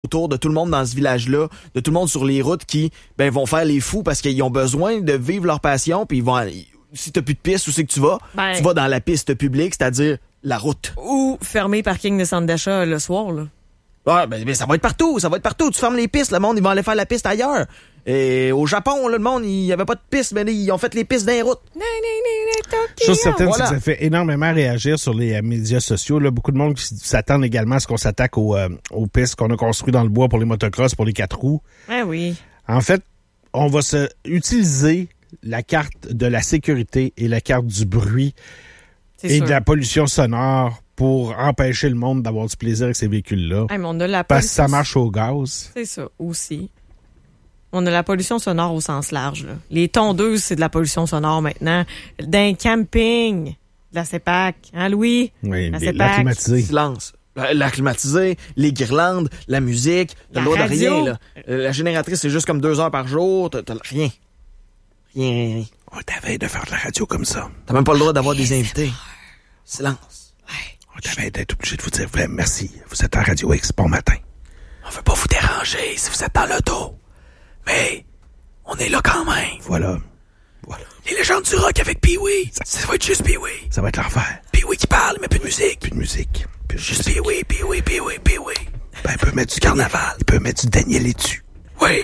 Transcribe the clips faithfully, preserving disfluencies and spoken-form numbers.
autour de tout le monde dans ce village-là, de tout le monde sur les routes qui ben vont faire les fous parce qu'ils ont besoin de vivre leur passion, puis ils vont... Si t'as plus de piste, où c'est que tu vas? Ben, tu vas dans la piste publique, c'est-à-dire la route. Ou fermer parking de centre d'achat le soir, là. Ouais, ben, ben ça va être partout, ça va être partout. Tu fermes les pistes, le monde, ils vont aller faire la piste ailleurs. Et au Japon, là, le monde, il y avait pas de piste, mais ils ont fait les pistes dans les routes. Chose certaine, voilà. C'est que ça fait énormément réagir sur les euh, médias sociaux. Là. Beaucoup de monde qui s'attendent également à ce qu'on s'attaque aux, euh, aux pistes qu'on a construites dans le bois pour les motocross, pour les quatre roues. Ben oui. En fait, on va se utiliser la carte de la sécurité et la carte du bruit c'est et sûr. De la pollution sonore pour empêcher le monde d'avoir du plaisir avec ces véhicules-là. Hey, mais on a la parce que ça marche au gaz. C'est ça, aussi. On a la pollution sonore au sens large. Là. Les tondeuses, c'est de la pollution sonore maintenant. D'un camping, de la C E P A C. Hein, Louis? Oui, la C E P A C. La climatisée. Silence. La climatisée, les guirlandes, la musique, t'as le droit de rien. Là. La génératrice, c'est juste comme deux heures par jour. T'as, t'as rien. Rien, rien, rien. On t'avait de faire de la radio comme ça. T'as même pas le droit d'avoir des invités. Silence. Ouais. On t'avait d'être obligé de vous dire merci. Vous êtes en Radio X, bon matin. On veut pas vous déranger si vous êtes dans l'auto. Mais on est là quand même. Voilà. Voilà. Les légendes du rock avec Pee-Wee. Ça, ça va être juste Pee-Wee. Ça va être l'enfer. Pee-Wee qui parle, mais plus de musique. Plus de musique. Plus de juste Pee-Wee, Pee-Wee, Pee-Wee, Pee-Wee. Ben, il peut mettre du carnaval. Il peut mettre du Daniel dessus. Oui.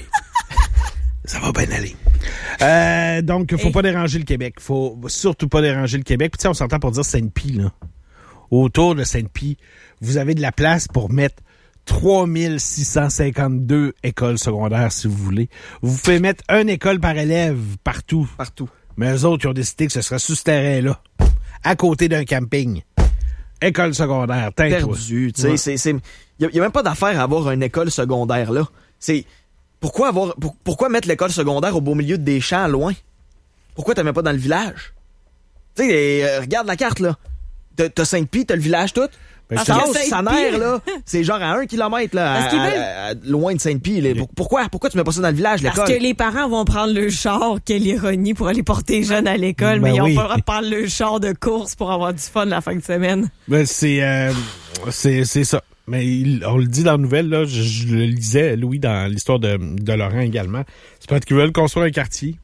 Ça va bien aller. Euh, donc, faut Et... pas déranger le Québec. Faut surtout pas déranger le Québec. Puis, tu sais, on s'entend pour dire Sainte-Pie, là. Autour de Sainte-Pie, vous avez de la place pour mettre trois mille six cent cinquante-deux écoles secondaires, si vous voulez. Vous pouvez mettre une école par élève partout. Partout. Mais eux autres, ils ont décidé que ce serait sous ce terrain-là, à côté d'un camping. École secondaire, perdu, tu sais, ouais. c'est, c'est, y a, y a même pas d'affaire à avoir une école secondaire, là. C'est, pourquoi avoir, pour, pourquoi mettre l'école secondaire au beau milieu des champs, loin? Pourquoi t'as même pas dans le village? Tu sais, euh, regarde la carte, là. T'as, t'as Sainte-Pie, t'as le village tout. Ben, ah, sa mère, là, c'est genre à un kilomètre, là, à, à, à, loin de Sainte-Pie. Là. Pourquoi? Pourquoi tu mets pas ça dans le village, l'école? Parce que les parents vont prendre le char, quelle ironie, pour aller porter les jeunes à l'école, ben mais oui. Ils ont pas le droit de prendre le char de course pour avoir du fun la fin de semaine. Ben, c'est, euh, c'est, c'est ça. Mais il, on le dit dans la nouvelle, là, je, je le lisais, Louis, dans l'histoire de, de Laurent également. C'est parce qu'ils veulent construire un quartier.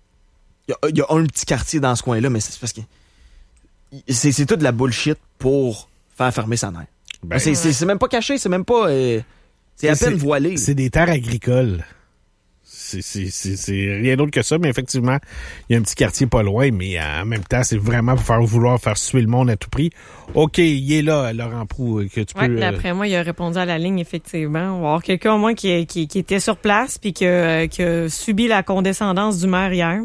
Il y, y a un petit quartier dans ce coin-là, mais c'est parce que c'est, c'est tout de la bullshit pour faire fermer sa mère. Ben, c'est, c'est, c'est même pas caché, c'est même pas... Euh, c'est à peine c'est, voilé. C'est des terres agricoles. C'est, c'est, c'est, c'est rien d'autre que ça, mais effectivement, il y a un petit quartier pas loin, mais en même temps, c'est vraiment pour faire vouloir faire suer le monde à tout prix. OK, il est là, Laurent Proulx, que tu ouais, peux... D'après euh... moi, il a répondu à la ligne, effectivement. On va avoir quelqu'un au moins qui, qui, qui était sur place puis qui, euh, qui a subi la condescendance du maire hier.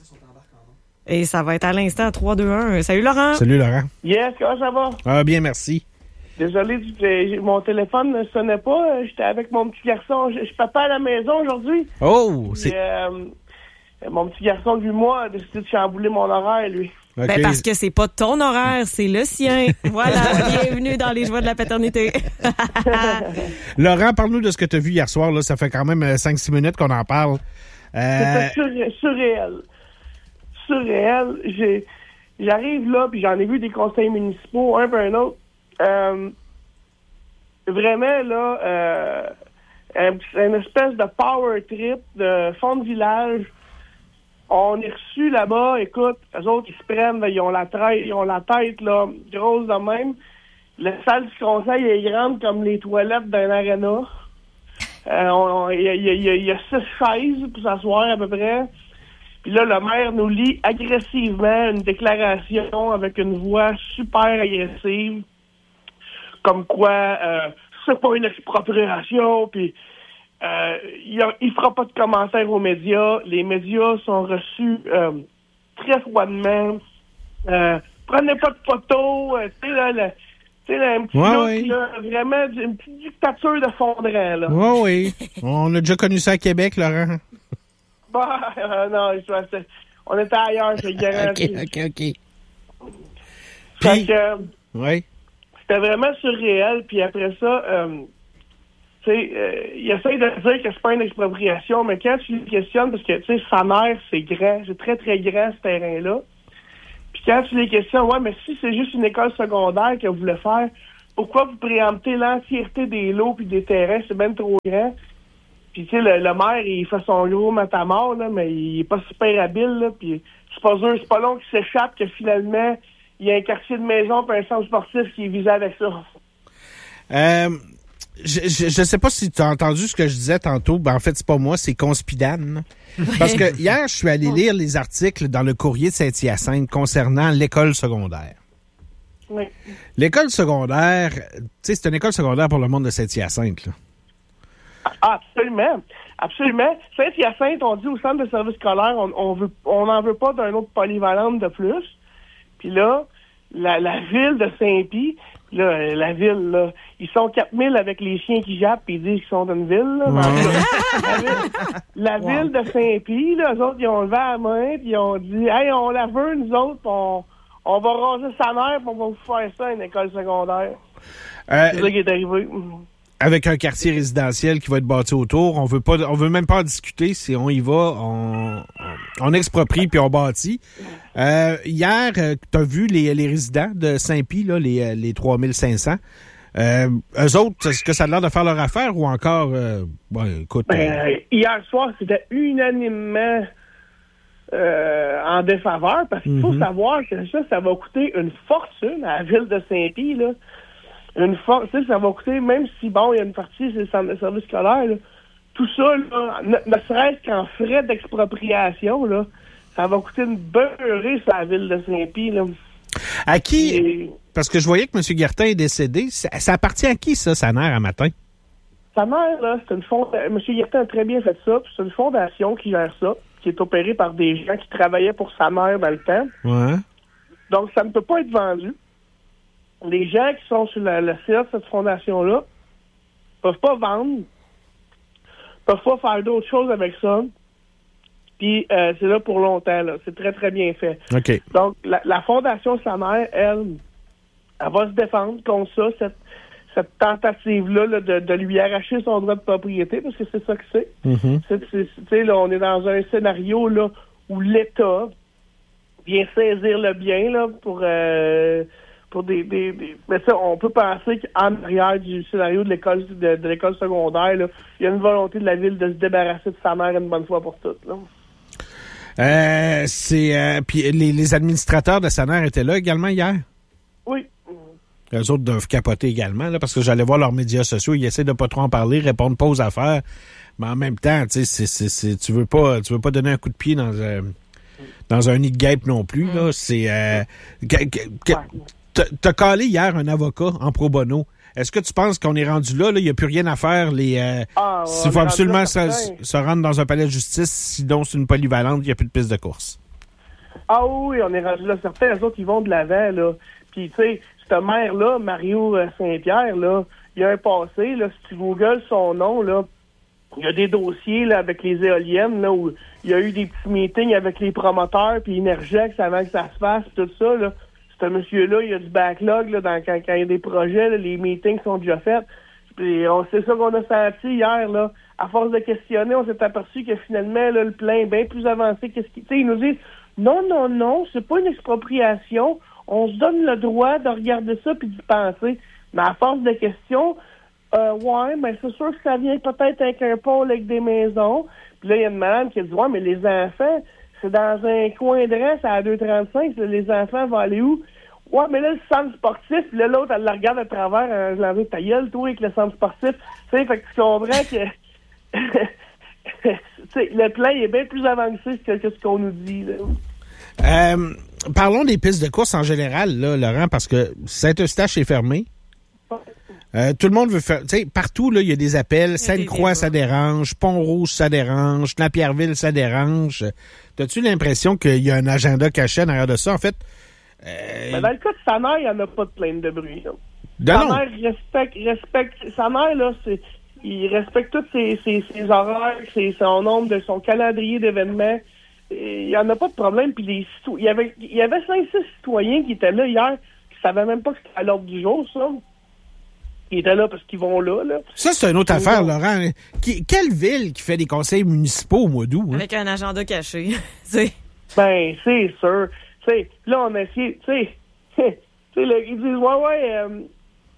Et ça va être à l'instant à trois, deux, un. Salut Laurent. Salut Laurent. Yes, comment ça va? Ah, bien, merci. Désolé, mon téléphone ne sonnait pas. J'étais avec mon petit garçon. Je suis papa à la maison aujourd'hui. Oh! C'est... Et, euh, mon petit garçon de huit mois a décidé de chambouler mon horaire, lui. Okay. Ben parce que c'est pas ton horaire, c'est le sien. Voilà, bienvenue dans les joies de la paternité. Laurent, parle-nous de ce que tu as vu hier soir. Là. Ça fait quand même cinq six minutes qu'on en parle. Euh... C'était sur, surréel. Surréel. J'ai, j'arrive là, puis j'en ai vu des conseils municipaux, un par un autre. Euh, vraiment, là, euh, une espèce de power trip de fond de village. On est reçus là-bas, écoute, eux autres, ils se prennent, là, ils ont la tête, ils ont la tête, là, grosse de même. La salle du conseil est grande comme les toilettes d'un aréna. Il y, y, y a six chaises pour s'asseoir à peu près. Puis là, le maire nous lit agressivement une déclaration avec une voix super agressive. Comme quoi, euh, c'est pas une expropriation, puis euh, il, a, il fera pas de commentaires aux médias. Les médias sont reçus euh, très froidement. Euh, prenez pas de photos, euh, tu sais, là, le, tu sais, là, un petit ouais, look, oui. là, vraiment, une petite dictature de fondrait, là. Oui, oui. On a déjà connu ça à Québec, Laurent. Bah, euh, non, je, on était ailleurs, c'est garanti. OK, OK, OK. Fait Puis, que, oui. C'était vraiment surréel, puis après ça, euh, tu sais, euh, il essaie de dire que c'est pas une expropriation, mais quand tu le questionnes, parce que, tu sais, sa mère, c'est grand, c'est très, très grand, ce terrain-là. Puis quand tu les questionnes, ouais, mais si c'est juste une école secondaire qu'elle voulait faire, pourquoi vous préemptez l'entièreté des lots puis des terrains, c'est bien trop grand. Puis, tu sais, le, le maire, il fait son gros matamor, là, mais il est pas super habile, là, puis c'est pas sûr, c'est pas long qu'il s'échappe que finalement, il y a un quartier de maison puis un centre sportif qui est visé avec ça. Euh, je, je, je sais pas si tu as entendu ce que je disais tantôt. Ben, en fait, c'est pas moi, c'est Conspidane. Parce que hier, je suis allé lire les articles dans le Courrier de Saint-Hyacinthe concernant l'école secondaire. Oui. L'école secondaire, tu sais, c'est une école secondaire pour le monde de Saint-Hyacinthe, là. Ah, absolument. Absolument. Saint-Hyacinthe, on dit au centre de service scolaire, on on veut on n'en veut pas d'un autre polyvalente de plus. Puis là, la, la ville de Saint-Pie, là, la ville, là, ils sont quatre mille avec les chiens qui jappent et ils disent qu'ils sont dans une ville. Là. Ouais. La, ville, la wow. ville de Saint-Pie, là, eux autres, ils ont levé la main puis ils ont dit « Hey, on la veut, nous autres, on, on va raser sa mère puis on va vous faire ça à une école secondaire. Euh, » C'est ça qui est arrivé. Avec un quartier résidentiel qui va être bâti autour, on veut pas, on veut même pas en discuter. Si on y va, on, on exproprie puis on bâtit. Euh, hier, euh, t'as vu les, les résidents de Saint-Pie, là, les, les trois mille cinq cents. Euh, eux autres, est-ce que ça a l'air de faire leur affaire ou encore, euh, bon, écoute. Ben, euh... hier soir, c'était unanimement euh, en défaveur parce qu'il faut mm-hmm. savoir que ça, ça va coûter une fortune à la ville de Saint-Pie, là. Une force, tu sais, ça va coûter, même si, bon, il y a une partie, c'est le service scolaire, là, tout ça, là, ne, ne serait-ce qu'en frais d'expropriation, là, ça va coûter une beurrée sur la ville de Saint-Pie, là. À qui? Et... Parce que je voyais que M. Guertin est décédé. Ça, ça appartient à qui, ça, sa mère, à matin? Sa mère, là, c'est une fondation. M. Guertin a très bien fait ça, puis c'est une fondation qui gère ça, qui est opérée par des gens qui travaillaient pour sa mère dans le temps. Ouais. Donc, ça ne peut pas être vendu. Les gens qui sont sur la, le site de cette fondation-là peuvent pas vendre, peuvent pas faire d'autres choses avec ça. Puis euh, c'est là pour longtemps, là. C'est très, très bien fait. OK. Donc, la, la fondation sa mère, elle, elle va se défendre contre ça, cette, cette tentative-là là, de, de lui arracher son droit de propriété, parce que c'est ça que c'est. Mm-hmm. c'est, c'est, c'est là, on est dans un scénario là où l'État vient saisir le bien là pour... Euh, Pour des, des, des... Mais ça, on peut penser qu'en arrière du scénario de l'école de, de l'école secondaire, là, il y a une volonté de la ville de se débarrasser de sa mère une bonne fois pour toutes. Là. Euh, c'est euh, puis les, les administrateurs de sa mère étaient là également hier? Oui. Eux autres doivent capoter également, là, parce que j'allais voir leurs médias sociaux, ils essaient de pas trop en parler, répondre pas aux affaires, mais en même temps, tu sais, c'est, c'est, c'est, tu veux pas tu veux pas donner un coup de pied dans un dans un nid de guêpe non plus. Là. C'est euh, que, que, que, T'as, t'as calé hier un avocat en pro bono. Est-ce que tu penses qu'on est rendu là? Il n'y a plus rien à faire. Les, euh, ah, il faut absolument se, se rendre dans un palais de justice. Sinon, c'est une polyvalente. Il n'y a plus de piste de course. Ah oui, on est rendu là. Certains, eux autres, ils vont de l'avant. Là. Puis, tu sais, ce maire-là, Mario Saint-Pierre, là, il y a un passé. Là, si tu googles son nom, là, il y a des dossiers là, avec les éoliennes là, où il y a eu des petits meetings avec les promoteurs puis Énergex avant que ça se fasse, tout ça, là. Ce monsieur-là, il y a du backlog là, dans, quand, quand il y a des projets, là, les meetings sont déjà faits. Puis on, c'est ça qu'on a senti hier. Là. À force de questionner, on s'est aperçu que finalement, là, le plan est bien plus avancé. Qu'est-ce qui, ils nous disent non, non, non, c'est pas une expropriation. On se donne le droit de regarder ça puis d'y penser. Mais à force de questions, euh, ouais, mais c'est sûr que ça vient peut-être avec un pôle avec des maisons. Puis là, il y a une madame qui a dit ouais, mais les enfants, c'est dans un coin de reste à deux trente-cinq. Les enfants vont aller où? Ouais, mais là, le centre sportif, là, l'autre, elle la regarde à travers, euh, je l'avais ta gueule, toi, avec le centre sportif. Tu sais, fait que tu comprends que le plan, il est bien plus avancé que, que ce qu'on nous dit, là. Euh, parlons des pistes de course en général, là, Laurent, parce que Saint-Eustache est fermé. Euh, tout le monde veut faire... Tu sais, partout, là, il y a des appels. Sainte-Croix, ça dérange. Pont-Rouge, ça dérange. Napierville, ça dérange. T'as-tu l'impression qu'il y a un agenda caché derrière de ça? En fait... Euh... Mais dans le cas de sa mère, il n'y en a pas de plainte de bruit. Là. Sa non. mère respecte, respecte... Sa mère, là, c'est... il respecte tous ses, ses, ses horaires, ses, son nombre, de son calendrier d'événements. Il n'y en a pas de problème. Puis les cito... il y avait, il y avait cinq six citoyens qui étaient là hier, qui ne savaient même pas que c'était à l'ordre du jour, ça. Ils étaient là parce qu'ils vont là, là. Ça, c'est une autre affaire, vont... Laurent. Qui, quelle ville qui fait des conseils municipaux au mois d'août? Hein? Avec un agenda caché. Ben, c'est sûr. T'sais, là, on a essayé, tu sais, ils disent, ouais, ouais, euh,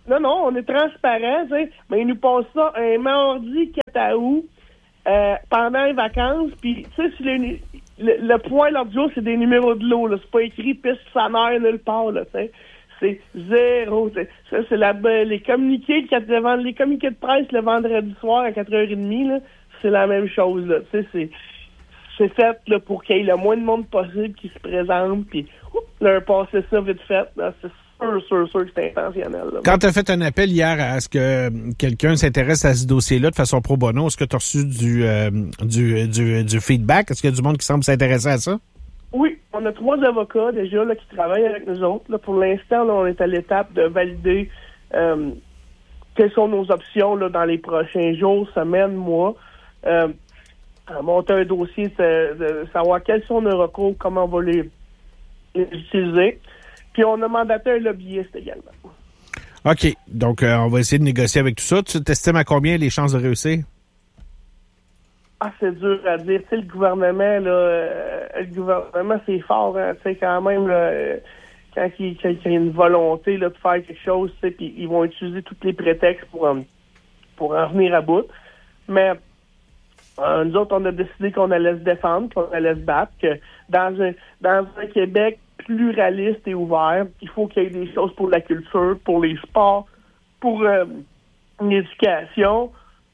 non, non, on est transparent, tu sais, mais ils nous passent ça un mardi quatre août euh, pendant les vacances, puis tu sais, si le, le, le point l'autre jour, c'est des numéros de l'eau, là, c'est pas écrit piste Sannerre nulle part, là, tu sais. C'est zéro. C'est, ça, c'est la, les communiqués de les communiqués de presse le vendredi soir à quatre heures trente, là, c'est la même chose, là, tu sais, c'est... C'est fait là, pour qu'il y ait le moins de monde possible qui se présente, puis leur passer ça vite fait. Là, c'est sûr, sûr, sûr que c'est intentionnel. Là. Quand tu as fait un appel hier à ce que quelqu'un s'intéresse à ce dossier-là de façon pro bono, est-ce que tu as reçu du, euh, du, du, du feedback? Est-ce qu'il y a du monde qui semble s'intéresser à ça? Oui, on a trois avocats déjà là, qui travaillent avec nous autres. Là, pour l'instant, là, on est à l'étape de valider euh, quelles sont nos options là, dans les prochains jours, semaines, mois. Euh, à monter un dossier, de, de savoir quels sont nos recours, comment on va les, les utiliser. Puis on a mandaté un lobbyiste également. OK. Donc, euh, on va essayer de négocier avec tout ça. Tu t'estimes à combien les chances de réussir? Ah, c'est dur à dire. Tu sais, le gouvernement, là, euh, le gouvernement, c'est fort, hein. Tu sais, quand même, là, euh, quand il, quand il y a une volonté là, de faire quelque chose, tu sais, puis ils vont utiliser tous les prétextes pour, um, pour en venir à bout. Mais Euh, nous autres, on a décidé qu'on allait se défendre, qu'on allait se battre, que dans un, dans un Québec pluraliste et ouvert, il faut qu'il y ait des choses pour la culture, pour les sports, pour euh, l'éducation.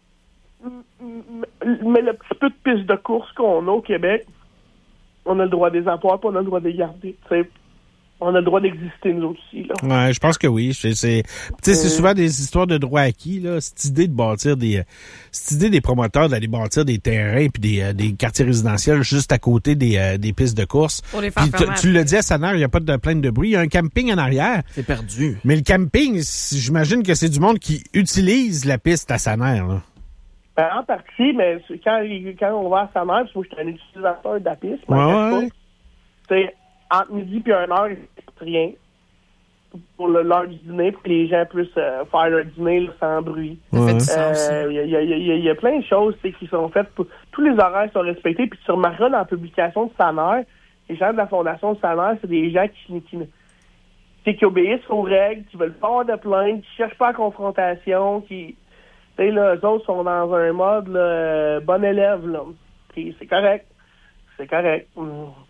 Mais le petit peu de piste de course qu'on a au Québec, on a le droit des emplois, puis on a le droit de les garder. T'sais. On a le droit d'exister, nous aussi. Là. Ouais, je pense que oui. C'est, c'est, c'est euh... souvent des histoires de droit acquis, là. Cette idée de bâtir des, cette idée des promoteurs d'aller bâtir des terrains puis des, euh, des quartiers résidentiels juste à côté des, euh, des pistes de course. Pour les faire puis t- tu le dis à Sannerre, il n'y a pas de plainte de bruit. Il y a un camping en arrière. C'est perdu. Mais le camping, j'imagine que c'est du monde qui utilise la piste à Sannerre, là. Ben, en partie, mais quand, quand on va à Sannerre, parce que moi, je suis un utilisateur de la piste. Ouais, ouais. C'est entre midi et une heure, il ne rien pour le, l'heure du dîner, pour que les gens puissent euh, faire leur dîner là, sans bruit. Il ouais. euh, y, y, y, y a plein de choses qui sont faites. Pour, tous les horaires sont respectés. Puis tu remarqueras dans la publication de Sannerre, les gens de la Fondation de Sannerre, c'est des gens qui, qui, qui, qui obéissent aux règles, qui veulent pas avoir de plainte, qui cherchent pas la confrontation, qui... Tu sais, là, eux autres sont dans un mode là, euh, bon élève, là. Puis c'est correct. C'est correct. Mmh.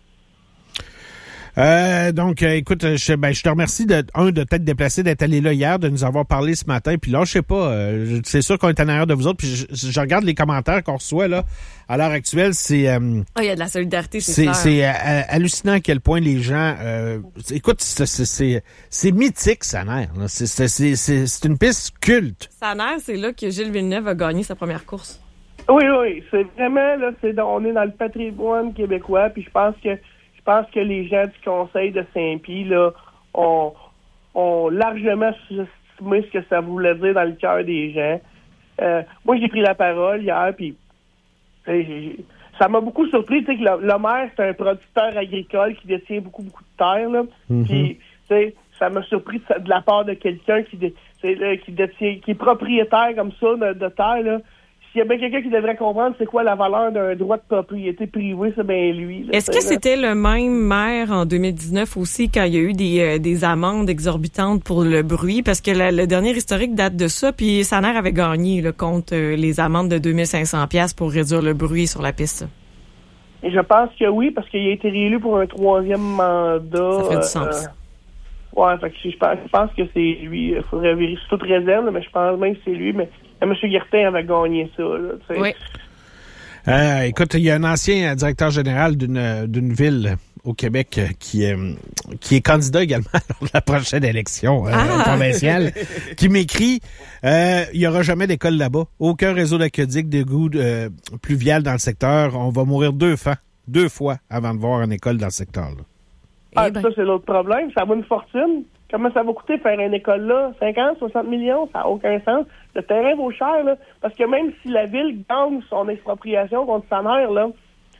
Euh, donc, euh, écoute, je, ben, je te remercie de, un, de t'être déplacé, d'être allé là hier, de nous avoir parlé ce matin. Puis là, je sais pas, euh, c'est sûr qu'on est en arrière de vous autres. Puis je, je regarde les commentaires qu'on reçoit là à l'heure actuelle. C'est, euh, oh, il y a de la solidarité, c'est, c'est clair. C'est euh, hallucinant à quel point les gens. Euh, écoute, c'est, c'est, c'est, c'est mythique, Sannerre. C'est, c'est, c'est, c'est, c'est une piste culte. Sannerre, c'est là que Gilles Villeneuve a gagné sa première course. Oui, oui, c'est vraiment là, c'est on est dans le patrimoine québécois. Puis je pense que Je pense que les gens du Conseil de Saint-Pie là, ont, ont largement sous-estimé ce que ça voulait dire dans le cœur des gens. Euh, moi, j'ai pris la parole hier, puis ça m'a beaucoup surpris. Tu sais, que le, le maire, c'est un producteur agricole qui détient beaucoup, beaucoup de terre. Là. Mm-hmm. Puis, tu sais, ça m'a surpris de, de la part de quelqu'un qui, dé, là, qui détient, qui est propriétaire comme ça de, de terre, là. S'il y a bien quelqu'un qui devrait comprendre c'est quoi la valeur d'un droit de propriété privée, c'est bien lui. Là, Est-ce que là. C'était le même maire en deux mille dix-neuf aussi quand il y a eu des, euh, des amendes exorbitantes pour le bruit? Parce que la, le dernier historique date de ça, puis Sannerre avait gagné là, contre euh, les amendes de deux mille cinq cents dollars pour réduire le bruit sur la piste. Et je pense que oui, parce qu'il a été réélu pour un troisième mandat. Ça fait du sens. Euh, ouais, fait que je, je pense que c'est lui. Il faudrait vérifier toute réserve, mais je pense même que c'est lui. Mais M. Guertin avait gagné ça. Là, oui. Euh, écoute, il y a un ancien directeur général d'une d'une ville au Québec qui est, qui est candidat également lors de la prochaine élection euh, ah. provinciale, qui m'écrit euh, il y aura jamais d'école là-bas, aucun réseau d'aqueduc, d'égout euh, pluvial dans le secteur. On va mourir deux fois, deux fois avant de voir une école dans le secteur. Là. Ah, eh ben. Ça, c'est l'autre problème. Ça vaut une fortune. Comment ça va coûter faire une école là? cinquante, soixante millions? Ça n'a aucun sens. Le terrain vaut cher, là. Parce que même si la ville gagne son expropriation contre Sannerre, là,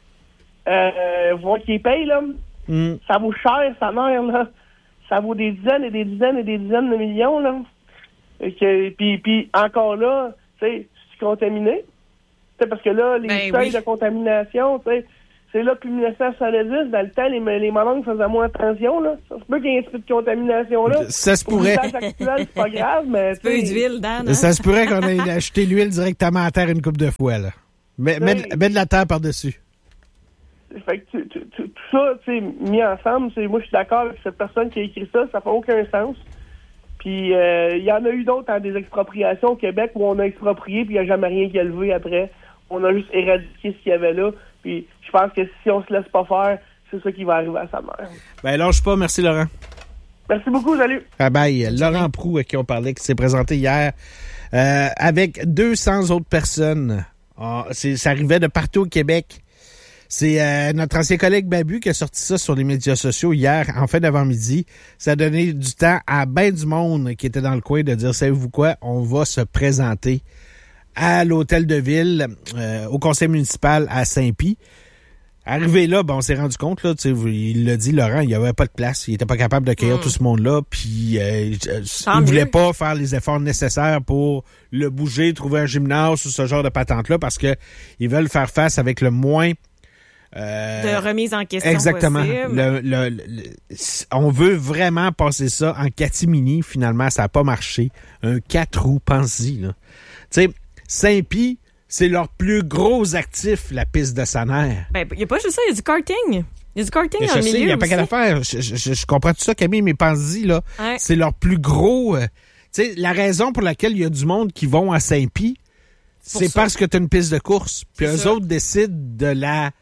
euh, voir qu'il paye, là, mm. ça vaut cher, Sannerre, là. Ça vaut des dizaines et des dizaines et des dizaines de millions, là. Et que, puis, puis encore là, tu sais, c'est contaminé. T'sais, parce que là, les ben seuils oui. de contamination, tu sais, c'est là, depuis dix-neuf cent soixante-dix, dans le temps, les, les mamans faisaient moins attention, là. Ça se peut qu'il y ait un petit peu de contamination, là. Ça se pourrait. Pour l'usage actuel, c'est pas grave, mais... Un peu d'huile, Dan, hein? Ça se pourrait qu'on ait acheté l'huile directement à terre une couple de fois, là. Mets, mets, mets de la terre par-dessus. Fait que tu, tu, tu, tout ça, tu sais, mis ensemble, moi, je suis d'accord avec cette personne qui a écrit ça, ça fait aucun sens. Puis, il euh, y en a eu d'autres en des expropriations au Québec où on a exproprié, puis il n'y a jamais rien qui a levé après. On a juste éradiqué ce qu'il y avait là. Puis, je pense que si on se laisse pas faire, c'est ça qui va arriver à sa mère. Ben, lâche pas. Merci, Laurent. Merci beaucoup. Salut. Ah bye. Laurent Proulx, à qui on parlait, qui s'est présenté hier euh, avec deux cents autres personnes. Ah, c'est, ça arrivait de partout au Québec. C'est euh, notre ancien collègue Babu qui a sorti ça sur les médias sociaux hier, en fin d'avant-midi. Ça a donné du temps à ben du monde qui était dans le coin de dire, savez-vous quoi, on va se présenter à l'hôtel de ville, euh, au conseil municipal à Saint-Pie. Arrivé là, ben, on s'est rendu compte, là, tu sais, il l'a dit, Laurent, il n'y avait pas de place. Il était pas capable d'accueillir mmh. tout ce monde-là, puis euh, il ne voulait pas faire les efforts nécessaires pour le bouger, trouver un gymnase ou ce genre de patente-là, parce que ils veulent faire face avec le moins... Euh, de remise en question exactement. possible. Le, le, le, on veut vraiment passer ça en catimini. Finalement, ça n'a pas marché. Un quatre roues, pense-y. Tu sais, Saint-Pie, c'est leur plus gros actif, la piste de Saner. Ben, il n'y a pas juste ça, il y a du karting. Il y a du karting dans le milieu. Il n'y a pas qu'à le faire. Je, je, je comprends tout ça, Camille, mais pense-y, là. Ouais. C'est leur plus gros. Euh, tu sais, la raison pour laquelle il y a du monde qui vont à Saint-Pie, c'est ça. Parce que tu as une piste de course. Puis eux autres décident de la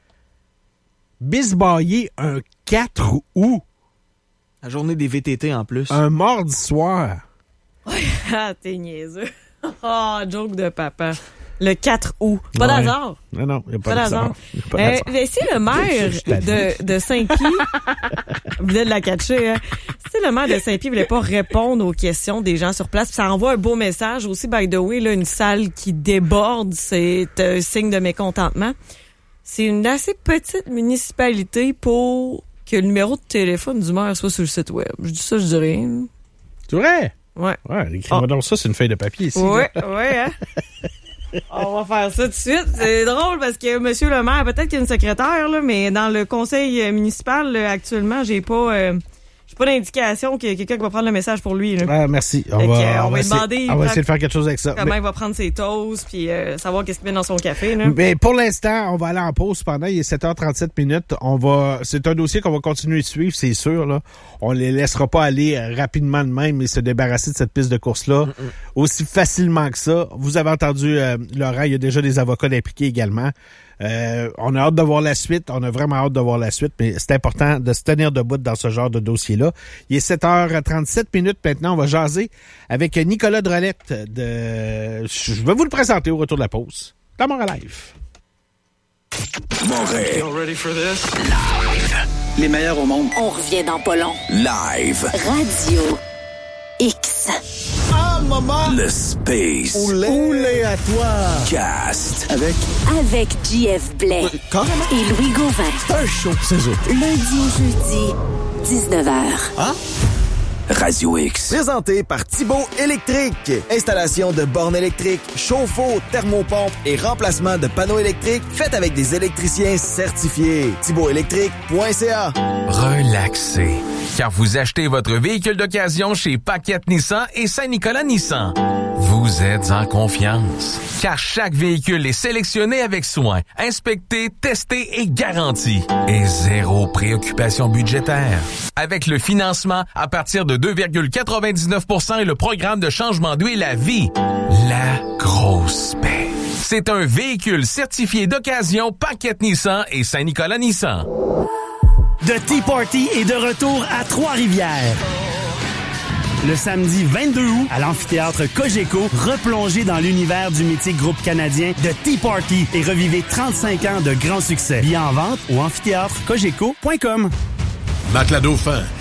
bisbailler un quatre août. La journée des V T T en plus. Un mardi soir. Ah, t'es niaiseux. Oh, joke de papa. Le quatre août. Pas ouais. d'hasard. Non, non, il n'y a pas, pas d'hasard. d'hasard. Euh, si le maire de, de Saint-Pie voulait de la catcher, hein? Si le maire de Saint-Pie voulait pas répondre aux questions des gens sur place, ça envoie un beau message aussi, by the way, là, une salle qui déborde, c'est un signe de mécontentement. C'est une assez petite municipalité pour que le numéro de téléphone du maire soit sur le site web. Je dis ça, je dis rien. C'est vrai? Ouais. Ouais, écris-moi oh. donc ça, c'est une feuille de papier ici. Ouais, ouais, hein? On va faire ça tout de suite. C'est drôle parce que monsieur le maire, peut-être qu'il y a une secrétaire, là, mais dans le conseil municipal, là, actuellement, j'ai pas... Euh, J'ai pas d'indication qu'il y a quelqu'un qui va prendre le message pour lui. Là. Ah, merci. On va, on, on va va essayer, demander. On va essayer de faire quelque chose avec ça. Comment mais, il va prendre ses toasts puis euh, savoir qu'est-ce qu'il met dans son café. Là. Mais pour l'instant, on va aller en pause pendant. Il est sept heures trente-sept minutes. On va. C'est un dossier qu'on va continuer de suivre, c'est sûr. Là. On les laissera pas aller rapidement de même et se débarrasser de cette piste de course-là mm-mm. aussi facilement que ça. Vous avez entendu euh, Laurent, il y a déjà des avocats impliqués également. Euh, on a hâte de voir la suite. On a vraiment hâte de voir la suite, mais c'est important de se tenir debout dans ce genre de dossier-là. Il est sept heures trente-sept minutes maintenant. On va jaser avec Nicolas Drolette de... Je vais vous le présenter au retour de la pause. Dans Montréal Live. Montréal. You ready for this? Live. Les meilleurs au monde. On revient dans pas long. Live. Radio X. Ah, maman! Le Space. Oulé. Oulé à toi. Cast. Avec... Avec J F Blais. Oui, carrément. Et Louis Gauvin. Un show, c'est ça. Lundi au jeudi, dix-neuf heures. Ah? Radio X. Présenté par Thibaut Électrique. Installation de bornes électriques, chauffe-eau, thermopompe et remplacement de panneaux électriques faites avec des électriciens certifiés. thibaut électrique point c a. Relaxez. Car vous achetez votre véhicule d'occasion chez Paquette Nissan et Saint-Nicolas Nissan. Vous êtes en confiance. Car chaque véhicule est sélectionné avec soin, inspecté, testé et garanti. Et zéro préoccupation budgétaire. Avec le financement à partir de deux virgule quatre-vingt-dix-neuf pour cent et le programme de changement d'huile à vie. La grosse paix. C'est un véhicule certifié d'occasion Paquette Nissan et Saint-Nicolas Nissan. The Tea Party est de retour à Trois-Rivières. Le samedi vingt-deux août, à l'amphithéâtre Cogeco, replongez dans l'univers du mythique groupe canadien The Tea Party et revivez trente-cinq ans de grands succès. Billets en vente au amphithéâtre cogeco point com. Matelas Dauphin,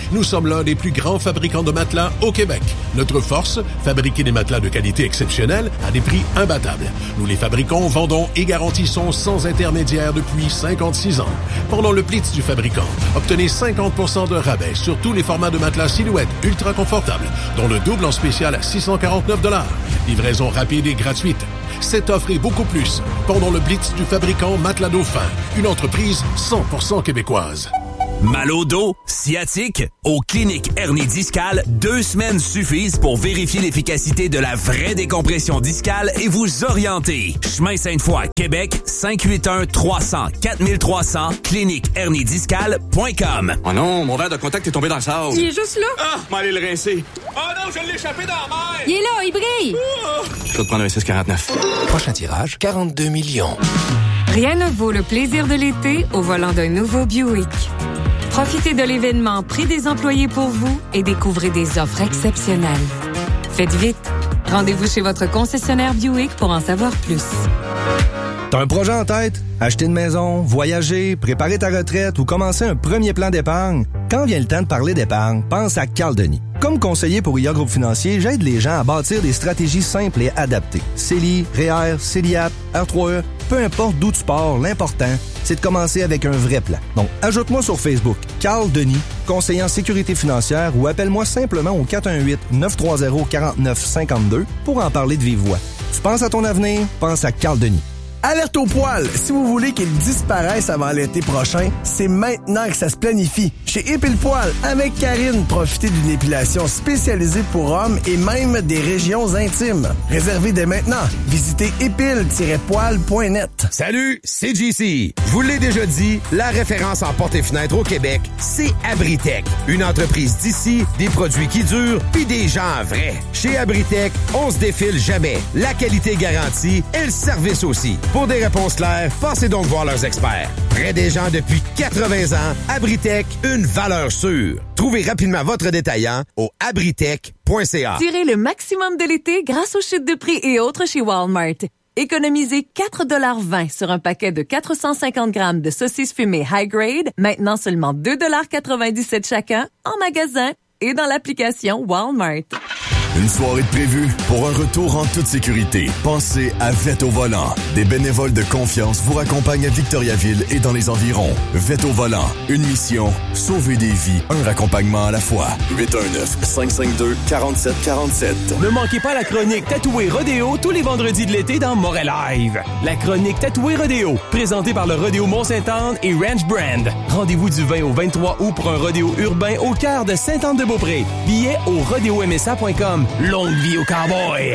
Nous sommes l'un des plus grands fabricants de matelas au Québec. Notre force, fabriquer des matelas de qualité exceptionnelle à des prix imbattables. Nous les fabriquons, vendons et garantissons sans intermédiaire depuis cinquante-six ans. Pendant le Blitz du fabricant, obtenez cinquante pour cent de rabais sur tous les formats de matelas Silhouette ultra confortables, dont le double en spécial à six cent quarante-neuf dollars. Livraison rapide et gratuite. Cette offre et beaucoup plus pendant le Blitz du fabricant Matelas Dauphin, une entreprise cent pour cent québécoise. Mal au dos, sciatique, aux cliniques hernie discale, deux semaines suffisent pour vérifier l'efficacité de la vraie décompression discale et vous orienter. Chemin Sainte-Foy, Québec, cinq huit un trois zéro zéro quatre trois zéro zéro, clinique hernie discale point com. Oh non, mon verre de contact est tombé dans le sable. Il est juste là. Ah, m'allez le rincer. Oh non, je l'ai échappé dans la mer. Il est là, il brille. Oh. Je vais te prendre un six quarante-neuf. Prochain tirage, quarante-deux millions. Rien ne vaut le plaisir de l'été au volant d'un nouveau Buick. Profitez de l'événement Prix des employés pour vous et découvrez des offres exceptionnelles. Faites vite. Rendez-vous chez votre concessionnaire Buick pour en savoir plus. T'as un projet en tête? Acheter une maison, voyager, préparer ta retraite ou commencer un premier plan d'épargne? Quand vient le temps de parler d'épargne, pense à Carl Denis. Comme conseiller pour I A Groupe Financier, j'aide les gens à bâtir des stratégies simples et adaptées. C E L I, R E E R, C E L I A P, R trois E, peu importe d'où tu pars, l'important, c'est de commencer avec un vrai plan. Donc, ajoute-moi sur Facebook, Carl Denis, conseiller en sécurité financière, ou appelle-moi simplement au quatre un huit neuf trois zéro quatre neuf cinq deux pour en parler de vive voix. Tu penses à ton avenir? Pense à Carl Denis. Alerte au poil! Si vous voulez qu'il disparaisse avant l'été prochain, c'est maintenant que ça se planifie. Chez Épile Poil, avec Karine, profitez d'une épilation spécialisée pour hommes et même des régions intimes. Réservez dès maintenant. Visitez épile tiret poil point net. Salut, c'est J C. Je vous l'ai déjà dit, la référence en portes et fenêtres au Québec, c'est Abritech. Une entreprise d'ici, des produits qui durent, puis des gens vrais. Chez Abritech, on se défile jamais. La qualité garantie et le service aussi. Pour des réponses claires, passez donc voir leurs experts. Près des gens depuis quatre-vingts ans, Abritech, une valeur sûre. Trouvez rapidement votre détaillant au abritech point c a. Tirez le maximum de l'été grâce aux chutes de prix et autres chez Walmart. Économisez quatre dollars vingt sur un paquet de quatre cent cinquante grammes de saucisses fumées high grade, maintenant seulement deux dollars quatre-vingt-dix-sept chacun, en magasin et dans l'application Walmart. Une soirée de prévue pour un retour en toute sécurité. Pensez à Vette au volant. Des bénévoles de confiance vous raccompagnent à Victoriaville et dans les environs. Vette au volant. Une mission, sauver des vies, un raccompagnement à la fois. huit un neuf cinq cinq deux quatre sept quatre sept. Ne manquez pas la chronique Tatoué Rodéo tous les vendredis de l'été dans Montréal Live. La chronique Tatoué Rodéo, présentée par le Rodéo Mont-Sainte-Anne et Ranch Brand. Rendez-vous du vingt au vingt-trois août pour un rodéo urbain au cœur de Sainte-Anne-de-Beaupré. Billets au rodéo m s a point com. Longue vie au cowboy!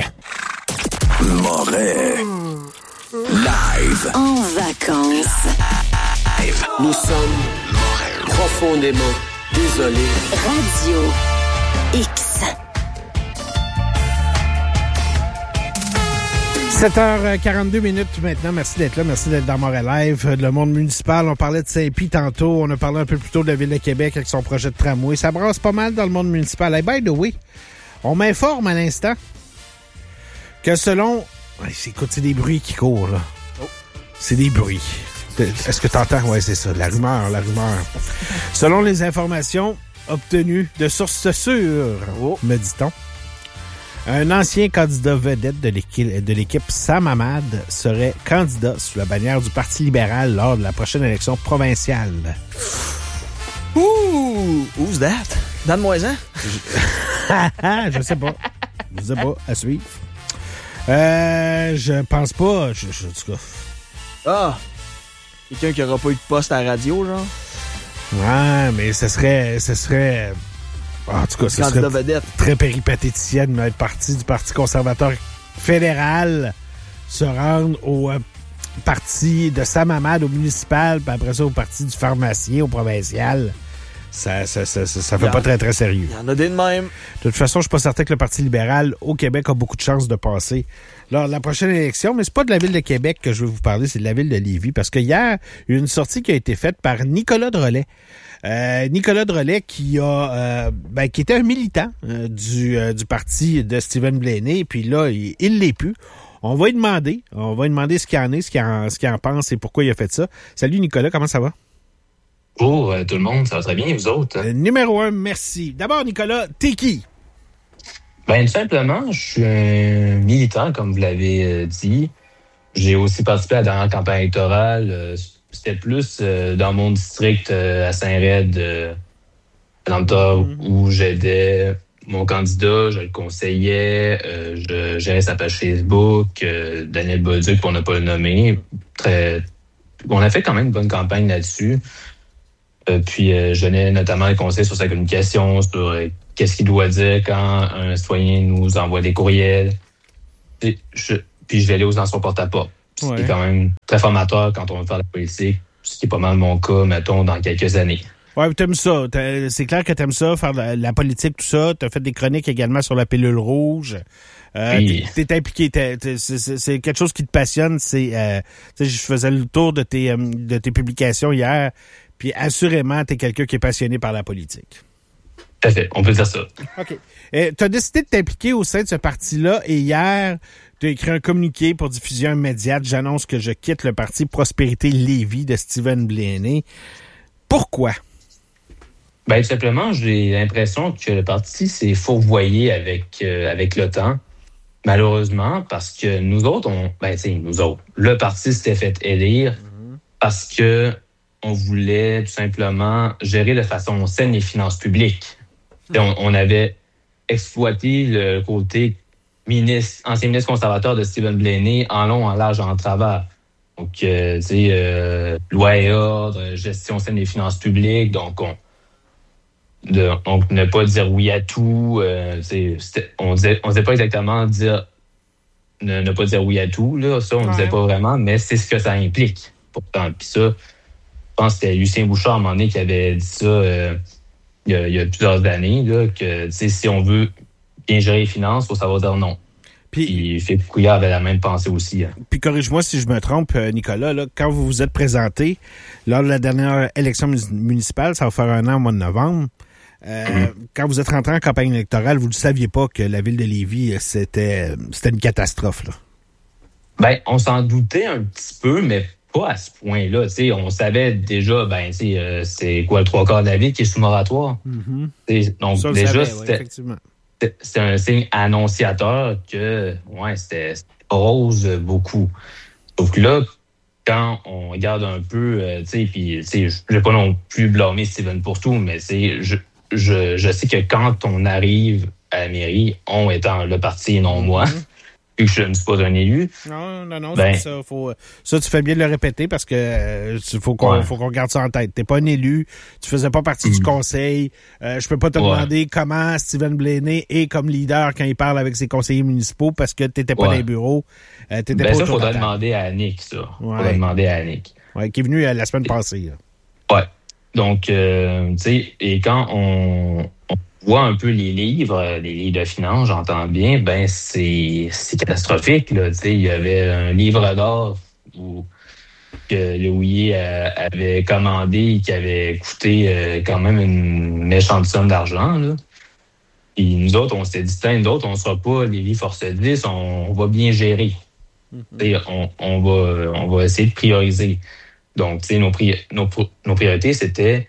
Moret. Live. En vacances. Live. Nous sommes Moret. Profondément désolés. Radio X. sept heures quarante-deux minutes maintenant. Merci d'être là. Merci d'être dans Montréal Live. Le monde municipal, on parlait de Saint-Pie tantôt. On a parlé un peu plus tôt de la Ville de Québec avec son projet de tramway. Ça brasse pas mal dans le monde municipal. Hey, by the way, on m'informe à l'instant que selon... Écoute, c'est des bruits qui courent, là. Oh. C'est des bruits. Est-ce que tu entends? Oui, c'est ça. La rumeur, la rumeur. Selon les informations obtenues de sources sûres, oh. me dit-on, un ancien candidat vedette de l'équipe, de l'équipe Sam Hamad serait candidat sous la bannière du Parti libéral lors de la prochaine élection provinciale. Ouh! Who's that? Donne-moi-en. Je sais pas. Je sais pas. À suivre. Euh, je pense pas. Je, je, en tout cas. Ah! Quelqu'un qui aura pas eu de poste à la radio, genre? Ouais, mais ce serait... Ce serait... En tout cas, ce serait vedette. Très péripatéticien de être parti du Parti conservateur fédéral se rendre au euh, parti de Sam Hamad, au municipal, puis après ça au parti du pharmacien, au provincial. Ça, ça, ça, ça, ça fait pas très, très sérieux. Il y en a des de même. De toute façon, je suis pas certain que le Parti libéral au Québec a beaucoup de chances de passer lors de la prochaine élection, mais c'est pas de la Ville de Québec que je veux vous parler, c'est de la Ville de Lévis, parce que hier, il y a une sortie qui a été faite par Nicolas Drolet. Euh, Nicolas Drolet qui a euh, ben, qui était un militant euh, du, euh, du parti de Stephen Blaney, puis là, il, il l'est plus. On va lui demander, on va lui demander ce qu'il en est, ce qu'il en, ce qu'il en pense et pourquoi il a fait ça. Salut Nicolas, comment ça va? Bonjour euh, tout le monde, ça va très bien, vous autres? Euh, numéro un, merci. D'abord, Nicolas, t'es qui? Ben, tout simplement, je suis un militant, comme vous l'avez euh, dit. J'ai aussi participé à la dernière campagne électorale. Euh, c'était plus euh, dans mon district euh, à Saint-Raid, euh, dans le temps mm-hmm. où j'aidais mon candidat, je le conseillais, euh, je gérais sa page Facebook, euh, Daniel Bolduc, pour ne pas le nommer. Très, on a fait quand même une bonne campagne là-dessus. Euh, puis euh, je donnais notamment des conseils sur sa communication, sur euh, qu'est-ce qu'il doit dire quand un citoyen nous envoie des courriels. Puis je, puis je vais aller aux dans son porte-à-porte. Ouais. C'est quand même très formateur quand on veut faire la politique, ce qui est pas mal mon cas, mettons, dans quelques années. Ouais, t'aimes ça. T'as, c'est clair que t'aimes ça, faire la, la politique, tout ça. T'as fait des chroniques également sur la pilule rouge. Euh, oui. t'es, t'es impliqué. T'es, t'es, c'est, c'est quelque chose qui te passionne. C'est, euh, tu sais, je faisais le tour de tes, euh, de tes publications hier. Puis assurément, t'es quelqu'un qui est passionné par la politique. Tout à fait, on peut dire ça. OK. Euh, t'as décidé de t'impliquer au sein de ce parti-là et hier, t'as écrit un communiqué pour diffusion immédiate. J'annonce que je quitte le parti Prospérité Lévis de Stephen Blaney. Pourquoi? Ben, tout simplement, j'ai l'impression que le parti s'est fourvoyé avec, euh, avec le temps. Malheureusement, parce que nous autres, on, ben, tu sais, nous autres, le parti s'était fait élire mm-hmm. parce que on voulait tout simplement gérer de façon saine les finances publiques. Mm-hmm. On, on avait exploité le côté ministre, ancien ministre conservateur de Stephen Blaney en long, en large, en travers. Donc, euh, tu sais, euh, loi et ordre, gestion saine des finances publiques. Donc, on, de, donc ne pas dire oui à tout. Euh, on disait, on disait pas exactement dire ne, ne pas dire oui à tout. Là, ça, on ne ouais. disait pas vraiment, mais c'est ce que ça implique. Pourtant, puis ça, je pense que c'était Lucien Bouchard à un moment donné qui avait dit ça euh, il, y a, il y a plusieurs années, là, que si on veut bien gérer les finances, il faut savoir dire non. Puis, puis Philippe Couillard avait la même pensée aussi. Hein. Puis corrige-moi si je me trompe, Nicolas, là, quand vous vous êtes présenté lors de la dernière élection municipale, ça va faire un an au mois de novembre, euh, mmh. quand vous êtes rentré en campagne électorale, vous ne saviez pas que la ville de Lévis, c'était, c'était une catastrophe, là? Ben, on s'en doutait un petit peu, mais pas à ce point-là. T'sais, on savait déjà, ben, t'sais, euh, c'est quoi le trois quarts de la ville qui est sous moratoire. Mm-hmm. Donc, ça, déjà, savait, c'était, ouais, effectivement. c'était un signe annonciateur que, ouais, c'était, c'était rose beaucoup. Donc là, quand on regarde un peu, euh, tu sais, puis, tu sais, je ne vais pas non plus blâmer Steven pour tout, mais c'est, je, je, je sais que quand on arrive à la mairie, on étant le parti et non moi, mm-hmm. vu que je ne suis pas un élu. Non, non, non, ben, c'est ça. Faut, ça, tu fais bien de le répéter parce que euh, faut qu'on, ouais. faut qu'on garde ça en tête. T'es pas un élu, tu faisais pas partie mmh. du conseil. Euh, je peux pas te ouais. demander comment Stephen Blaney est comme leader quand il parle avec ses conseillers municipaux parce que t'étais pas ouais. dans les bureaux. Euh, t'étais ben pas ça, faudrait demander à Annick, ça. Ouais. Faudrait demander à Annick. Ouais, qui est venu euh, la semaine passée. Là. Ouais. Donc, euh, tu sais, et quand on, on voit un peu les livres, les livres de finances, j'entends bien, ben c'est, c'est catastrophique. Là. Tu sais, il y avait un livre d'or où, que le Houillet avait commandé et qui avait coûté euh, quand même une méchante somme d'argent. Là. Et nous autres, on s'est dit, nous autres, on ne sera pas les livres Force dix, on, on va bien gérer. Mm-hmm. On, on, va, on va essayer de prioriser. Donc, tu sais, nos, pri- nos, nos priorités, c'était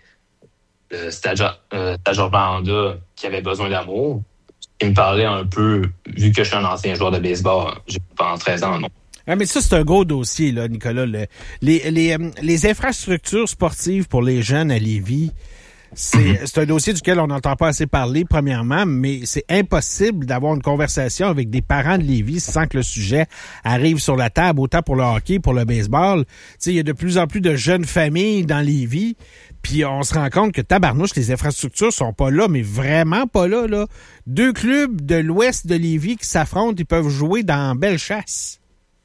le stagiaire euh, Banda qui avait besoin d'amour. Il me parlait un peu, vu que je suis un ancien joueur de baseball, j'ai pendant treize ans, non. Ah, mais ça, c'est un gros dossier, là, Nicolas. Le, les, les, les infrastructures sportives pour les jeunes à Lévis, c'est, mm-hmm. c'est un dossier duquel on n'entend pas assez parler, premièrement, mais c'est impossible d'avoir une conversation avec des parents de Lévis sans que le sujet arrive sur la table, autant pour le hockey, pour le baseball. Tu sais, il y a de plus en plus de jeunes familles dans Lévis, puis on se rend compte que tabarnouche, les infrastructures sont pas là, mais vraiment pas là, là. Deux clubs de l'ouest de Lévis qui s'affrontent, ils peuvent jouer dans Bellechasse.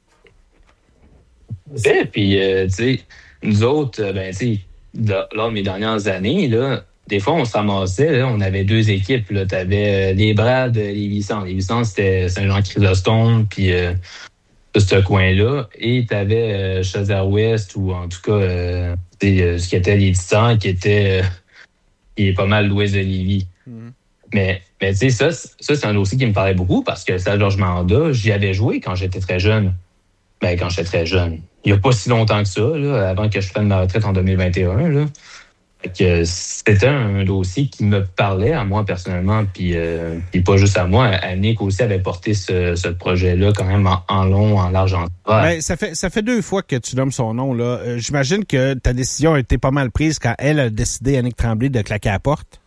Et puis, euh, tu sais, nous autres, ben, tu sais, lors de mes dernières années, là, des fois, on se ramassait, là, on avait deux équipes. Tu avais euh, les bras de Lévis-Centre. Lévis-Centre, c'était Saint-Jean-Chrysostome, puis euh, ce coin-là. Et tu avais euh, Chaudière-Ouest, ou en tout cas, euh, euh, ce qui était les Titans, qui était euh, qui est pas mal l'ouest de Lévis. Mm-hmm. Mais, mais tu sais, ça, ça, c'est un dossier qui me parlait beaucoup parce que ça, Georges Manda, j'y avais joué quand j'étais très jeune. Ben, quand j'étais très jeune. Il n'y a pas si longtemps que ça, là, avant que je prenne ma retraite en deux mille vingt et un. Là. Que c'était un dossier qui me parlait à moi personnellement, puis, euh, puis pas juste à moi. Annick aussi avait porté ce, ce projet-là quand même en, en long, en large, en travers. Ben, ça fait ça fait deux fois que tu nommes son nom, là. Euh, j'imagine que ta décision a été pas mal prise quand elle a décidé, Annick Tremblay, de claquer à la porte.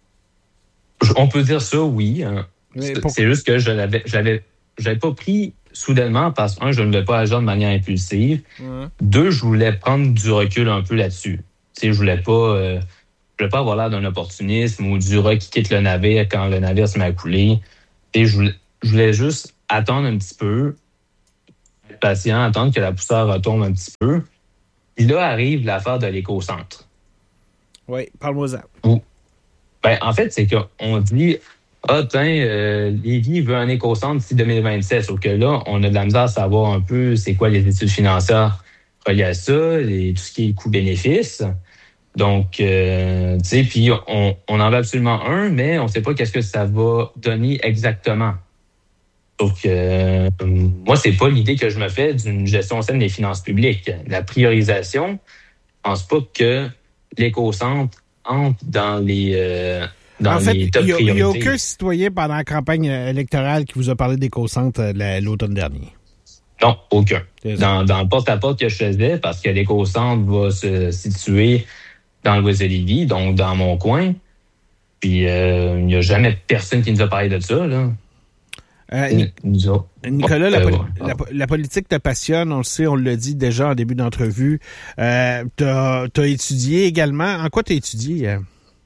On peut dire ça, oui. Hein. C'est, pour... c'est juste que je l'avais, je l'avais, je l'avais pas pris soudainement parce que, un, je ne voulais pas agir de manière impulsive. Ouais. Deux, je voulais prendre du recul un peu là-dessus. Tu sais, je voulais pas, euh, je voulais pas avoir l'air d'un opportunisme ou du rat qui quitte le navire quand le navire se met à couler. Et je voulais, je voulais juste attendre un petit peu, être patient, attendre que la poussière retombe un petit peu. Puis là arrive l'affaire de l'éco-centre. Oui, parle-moi-en. Où, ben, en fait, c'est qu'on dit, ah, tiens, euh, Lévis veut un éco-centre d'ici deux mille vingt-sept. Sauf que là, on a de la misère à savoir un peu c'est quoi les études financières reliées à ça, les, tout ce qui est coût-bénéfice. Donc, euh, tu sais, puis on, on en veut absolument un, mais on ne sait pas qu'est-ce que ça va donner exactement. Sauf que euh, moi, c'est pas l'idée que je me fais d'une gestion saine des finances publiques. La priorisation, je pense pas que l'éco-centre entre dans les euh, dans en fait, les top il priorités. Il n'y a aucun citoyen pendant la campagne électorale qui vous a parlé d'éco-centre euh, l'automne dernier. Non, aucun. Dans, dans le porte-à-porte que je faisais, parce que l'éco-centre va se situer dans l'ouest de Lévis, donc dans mon coin. Puis, euh, il n'y a jamais personne qui nous a parlé de ça, là. Euh, Ni- Nicolas, la, poli- la, la politique te passionne, on le sait, on l'a dit déjà en début d'entrevue. Euh, t'as, t'as étudié également. En quoi t'as étudié?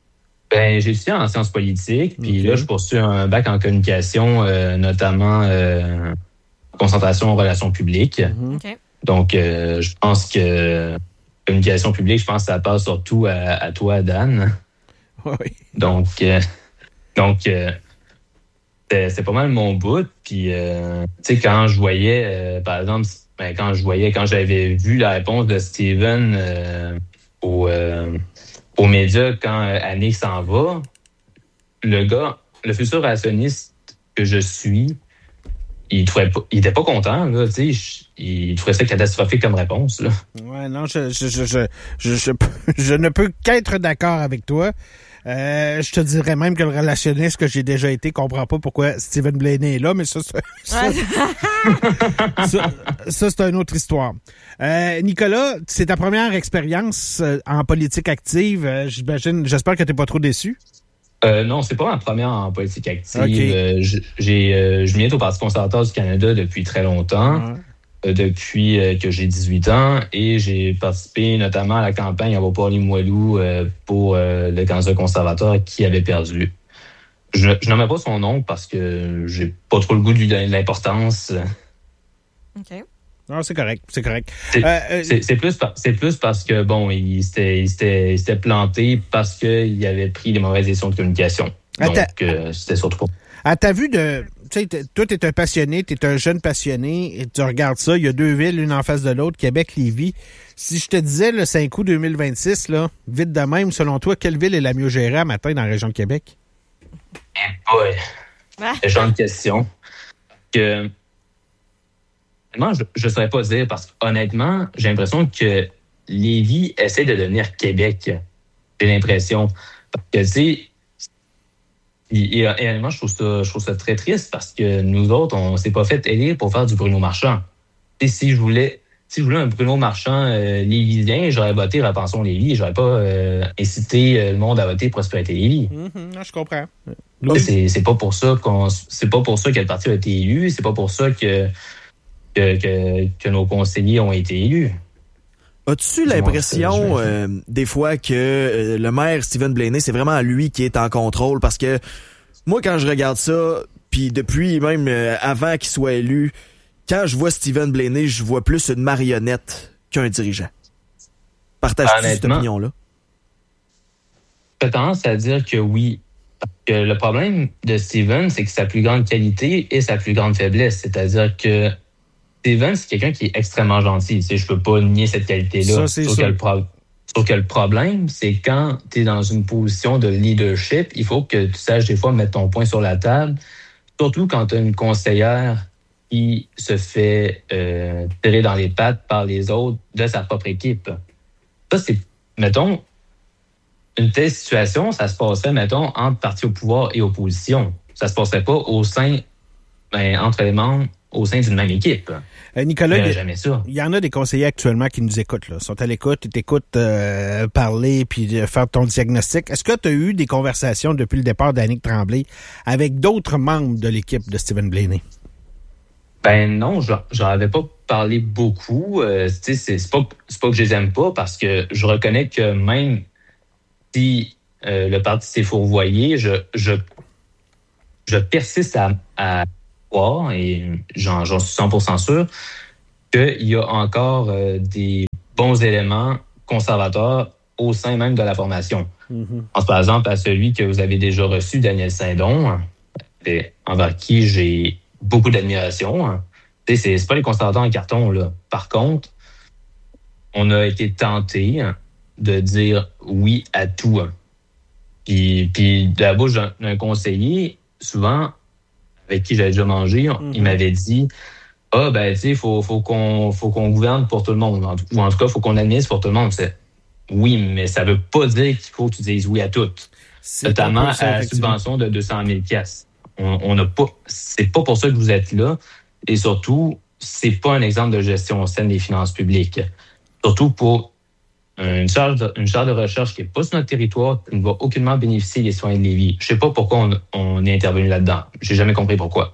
Ben, j'ai étudié en sciences politiques, puis okay. Là, je poursuis un bac en communication, euh, notamment euh, concentration en relations publiques. Mm-hmm. Okay. Donc, euh, je pense que communication publique, je pense que ça passe surtout à, à toi, Dan. Oui. Donc, euh, donc euh, c'est, c'est pas mal mon bout. Puis, euh, tu sais, quand je voyais, euh, par exemple, ben, quand je voyais, quand j'avais vu la réponse de Steven euh, au, euh, aux médias quand euh, Annick s'en va, le gars, le futur rationniste que je suis, il trouvait pas, il était pas content, là, tu sais, il trouvait ça catastrophique comme réponse, là. Ouais, non, je, je, je, je, je, je, je ne peux qu'être d'accord avec toi. Euh, je te dirais même que le relationniste que j'ai déjà été comprend pas pourquoi Stephen Blaney est là, mais ça, ça, ça, ça, ça c'est une autre histoire. Euh, Nicolas, c'est ta première expérience en politique active. Euh, j'imagine, j'espère que t'es pas trop déçu. Euh, non, c'est pas ma première en politique active. Okay. Euh, j'ai, euh, je milite au Parti conservateur du Canada depuis très longtemps, ouais. euh, depuis euh, que j'ai dix-huit ans, et j'ai participé notamment à la campagne à Beauport-Limoilou euh, pour euh, le candidat conservateur qui avait perdu. Je, je nommais pas son nom parce que j'ai pas trop le goût de lui donner de l'importance. OK. Non, c'est correct, c'est correct. C'est, euh, euh, c'est, c'est, plus, c'est plus parce que, bon, il s'était, il s'était, il s'était planté parce qu'il avait pris les mauvaises décisions de communication. Donc, ta, euh, c'était surtout pas. À ta vue de... Tu sais, toi, t'es un passionné, t'es un jeune passionné, et tu regardes ça, il y a deux villes, l'une en face de l'autre, Québec, Lévis. Si je te disais, le cinq août deux mille vingt-six, là, vite de même, selon toi, quelle ville est la mieux gérée à matin dans la région de Québec? Eh boy! C'est genre de question. Que... Moi, je ne saurais pas dire parce qu'honnêtement, j'ai l'impression que Lévis essaie de devenir Québec. J'ai l'impression. Parce que, tu sais, et, et honnêtement, je trouve ça, je trouve ça très triste parce que nous autres, on s'est pas fait élire pour faire du Bruno Marchand. Et si je voulais, si je voulais un Bruno Marchand euh, lévisien, j'aurais voté Repensons Lévis. J'aurais pas euh, incité euh, le monde à voter Prospérité Lévis. Mm-hmm, je comprends. C'est, c'est pas pour ça qu'on, c'est pas pour ça que le parti a été élu. C'est pas pour ça que Que, que, que nos conseillers ont été élus. As-tu l'impression euh, des fois que euh, le maire Stephen Blaney, c'est vraiment lui qui est en contrôle? Parce que moi, quand je regarde ça, puis depuis même euh, avant qu'il soit élu, quand je vois Stephen Blaney, je vois plus une marionnette qu'un dirigeant. Partage-tu cette opinion-là? J'ai tendance à dire que oui. Parce que le problème de Stephen, c'est que sa plus grande qualité et sa plus grande faiblesse. C'est-à-dire que Steven, c'est quelqu'un qui est extrêmement gentil. Tu sais, je peux pas nier cette qualité-là. Ça, c'est sauf, que le pro... sauf que le problème, c'est quand tu es dans une position de leadership, il faut que tu saches des fois mettre ton poing sur la table, surtout quand tu as une conseillère qui se fait euh, tirer dans les pattes par les autres de sa propre équipe. Ça, c'est, mettons, une telle situation, ça se passerait, mettons, entre parti au pouvoir et opposition. Ça se passerait pas au sein, ben, entre les membres, au sein d'une même équipe. Euh, Nicolas, il jamais ça. y en a des conseillers actuellement qui nous écoutent, là. Ils sont à l'écoute, ils t'écoutent euh, parler puis euh, faire ton diagnostic. Est-ce que tu as eu des conversations depuis le départ d'Annick Tremblay avec d'autres membres de l'équipe de Stephen Blaney? Ben non, j'en avais pas parlé beaucoup. Euh, c'est, c'est, pas, c'est pas que je les aime pas, parce que je reconnais que même si euh, le parti s'est fourvoyé, je, je, je persiste à, à croire, et j'en, j'en suis cent pour cent sûr, qu'il y a encore euh, des bons éléments conservateurs au sein même de la formation. Mm-hmm. Je pense par exemple à celui que vous avez déjà reçu, Daniel Saint-Don, envers qui j'ai beaucoup d'admiration. C'est, c'est pas les conservateurs en carton, là. Par contre, on a été tenté de dire oui à tout. Puis, puis de la bouche d'un, d'un conseiller, souvent, avec qui j'avais déjà mangé, mm-hmm. il m'avait dit « Ah, ben, tu sais, faut, faut, qu'on, faut qu'on gouverne pour tout le monde. Ou en tout cas, il faut qu'on administre pour tout le monde. » C'est, oui, mais ça veut pas dire qu'il faut que tu dises oui à tout. C'est notamment ça, à la subvention de deux cent mille dollars. On, on n'a pas, c'est pas pour ça que vous êtes là. Et surtout, c'est pas un exemple de gestion saine des finances publiques. Surtout pour une charge de, une charge de recherche qui n'est pas sur notre territoire, qui ne va aucunement bénéficier des citoyens de Lévis. Je sais pas pourquoi on, on est intervenu là-dedans. J'ai jamais compris pourquoi.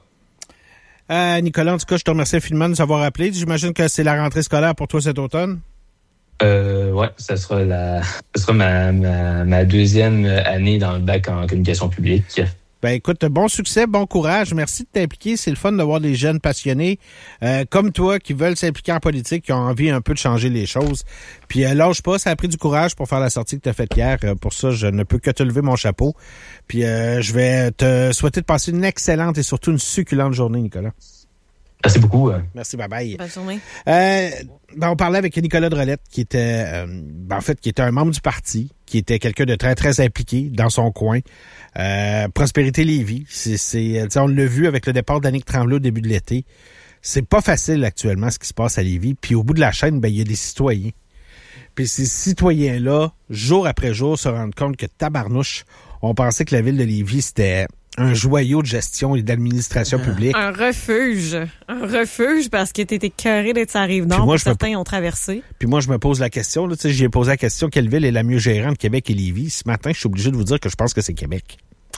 Euh, Nicolas, en tout cas, je te remercie infiniment de nous avoir appelé. J'imagine que c'est la rentrée scolaire pour toi cet automne? Euh, ouais, ça sera la, ça sera ma, ma, ma deuxième année dans le bac en communication publique. Ben écoute, bon succès, bon courage. Merci de t'impliquer. C'est le fun de voir des jeunes passionnés euh, comme toi qui veulent s'impliquer en politique, qui ont envie un peu de changer les choses. Puis euh, lâche pas, ça a pris du courage pour faire la sortie que tu as faite hier. Euh, pour ça, je ne peux que te lever mon chapeau. Puis euh, je vais te souhaiter de passer une excellente et surtout une succulente journée, Nicolas. Merci beaucoup. Euh. Merci, bye bye. Bonne journée. Euh, ben, on parlait avec Nicolas Drolette, qui était euh, ben, en fait qui était un membre du parti, qui était quelqu'un de très, très impliqué dans son coin. Euh, Prospérité Lévis, c'est, c'est, on l'a vu avec le départ d'Annick Tremblay au début de l'été. C'est pas facile actuellement ce qui se passe à Lévis. Puis au bout de la chaîne, ben il y a des citoyens. Puis ces citoyens-là, jour après jour, se rendent compte que tabarnouche, on pensait que la ville de Lévis, c'était un joyau de gestion et d'administration publique. Un refuge. Un refuge parce que t'étais écœuré d'être sur la Rive-Nord. Moi, certains me... ont traversé. Puis moi, je me pose la question. Là, j'ai posé la question, quelle ville est la mieux gérante, Québec et Lévis? Ce matin, je suis obligé de vous dire que je pense que c'est Québec.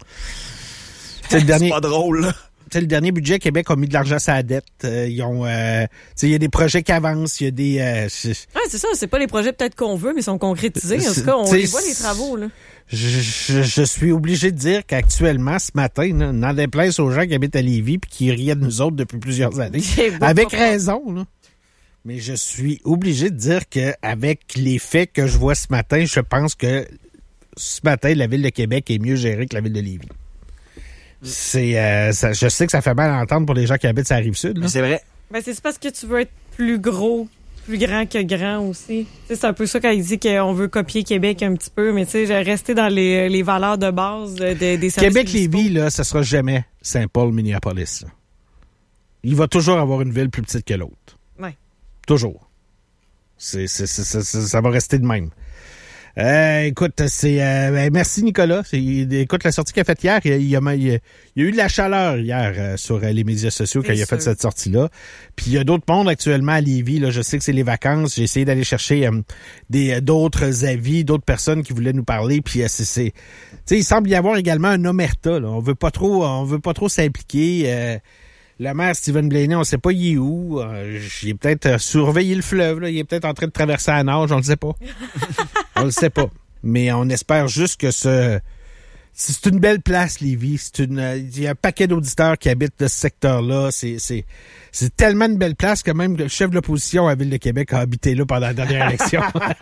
C'est le dernier... pas drôle, là. T'sais, le dernier budget, Québec a mis de l'argent sur la dette. Euh, ils ont, euh, il y a des projets qui avancent, il y a des. Euh, c'est... Ouais, c'est ça. C'est pas les projets peut-être qu'on veut, mais ils sont concrétisés. En tout cas, on les voit les travaux là. Je, je, je suis obligé de dire qu'actuellement, ce matin, là, dans des places aux gens qui habitent à Lévis puis qui riaient de nous autres depuis plusieurs années, avec raison, là. Mais je suis obligé de dire que avec les faits que je vois ce matin, je pense que ce matin, la ville de Québec est mieux gérée que la ville de Lévis. C'est, euh, ça, je sais que ça fait mal à entendre pour les gens qui habitent sur la Rive-Sud. Là. C'est vrai. Ben, c'est parce que tu veux être plus gros, plus grand que grand aussi. T'sais, c'est un peu ça quand il dit qu'on veut copier Québec un petit peu, mais tu sais, rester dans les, les valeurs de base de, de, des services Québec-Lévis, là, ça sera jamais Saint-Paul, Minneapolis. Là. Il va toujours avoir une ville plus petite que l'autre. Ouais. Toujours. C'est, c'est, c'est, c'est, c'est, ça va rester de même. Euh, écoute, c'est euh, ben, merci Nicolas. C'est, écoute, la sortie qu'il a faite hier, il y a, il y a, il y a eu de la chaleur hier euh, sur euh, les médias sociaux quand il a fait cette sortie-là. Puis il y a d'autres mondes actuellement à Lévis. Là, je sais que c'est les vacances. J'ai essayé d'aller chercher euh, des d'autres avis, d'autres personnes qui voulaient nous parler. Puis euh, c'est, c'est, tu sais, il semble y avoir également un omerta. Là. On veut pas trop, on veut pas trop s'impliquer. Euh, Le maire Stephen Blaney, on sait pas il est où. Euh, il est peut-être euh, surveillé le fleuve. Là. Il est peut-être en train de traverser la nage, on le sait pas. On le sait pas. Mais on espère juste que ce c'est une belle place, Lévis. C'est une, il y a un paquet d'auditeurs qui habitent de ce secteur-là. C'est, c'est, c'est tellement une belle place que même le chef de l'opposition à la Ville de Québec a habité là pendant la dernière élection.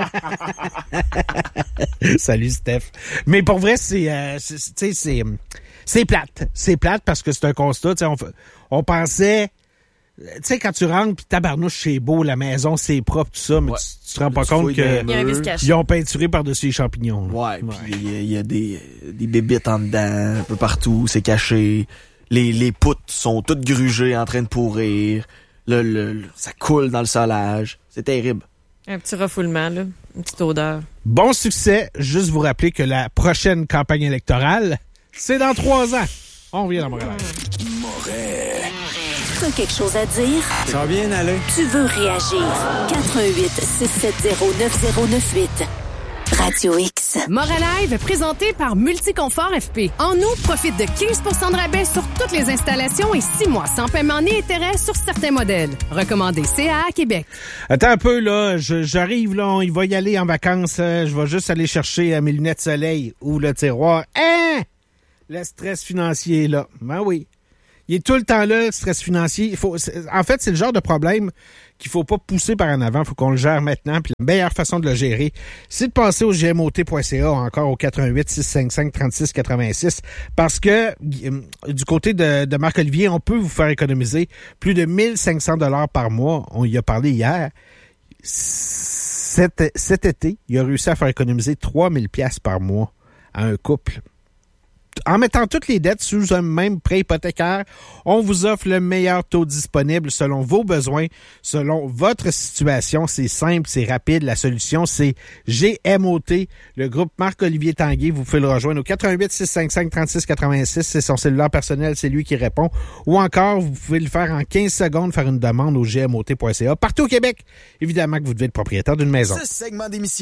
Salut, Steph. Mais pour vrai, c'est, euh, c'est, c'est, c'est, c'est plate. C'est plate parce que c'est un constat. On, on pensait... Tu sais, quand tu rentres, puis tabarnouche, c'est beau, la maison, c'est propre, tout ça, mais ouais. tu, tu te rends pas compte qu'ils ont peinturé par-dessus les champignons. Là. Ouais, ouais. Puis il y, y a des, des bébites en dedans, un peu partout, c'est caché. Les, les poutres sont toutes grugées, en train de pourrir. Le, le, le, ça coule dans le solage. C'est terrible. Un petit refoulement, là. Une petite odeur. Bon succès. Juste vous rappeler que la prochaine campagne électorale, c'est dans trois ans. On revient dans Montréal. T'as quelque chose à dire? Ça va bien aller. Tu veux réagir? quatre un huit six sept zéro neuf zéro neuf huit. Radio X. Montréal Live, présenté par Multiconfort F P. En août, profite de quinze pour cent de rabais sur toutes les installations et six mois sans paiement ni intérêt sur certains modèles. Recommandé C A A Québec. Attends un peu, là. Je, j'arrive, là. Il va y aller en vacances. Euh, je vais juste aller chercher euh, mes lunettes soleil ou le tiroir. Hein? Le stress financier, là. Ben oui. Il est tout le temps là, le stress financier. Il faut, en fait, c'est le genre de problème qu'il faut pas pousser par en avant. Il faut qu'on le gère maintenant. Puis la meilleure façon de le gérer, c'est de passer au g m o t point c a, encore au quatre un huit six cinq cinq trente-six quatre-vingt-six. Parce que euh, du côté de, de Marc-Olivier, on peut vous faire économiser plus de mille cinq cents dollars par mois. On y a parlé hier. Cet, cet été, il a réussi à faire économiser trois mille dollars par mois à un couple. En mettant toutes les dettes sous un même prêt hypothécaire, on vous offre le meilleur taux disponible selon vos besoins, selon votre situation. C'est simple, c'est rapide. La solution, c'est G M O T, le groupe Marc-Olivier Tanguay. Vous pouvez le rejoindre au quatre un huit six cinq cinq trente-six quatre-vingt-six. C'est son cellulaire personnel, c'est lui qui répond. Ou encore, vous pouvez le faire en quinze secondes, faire une demande au g m o t point c a. Partout au Québec, évidemment que vous devez être propriétaire d'une maison. Ce segment d'émission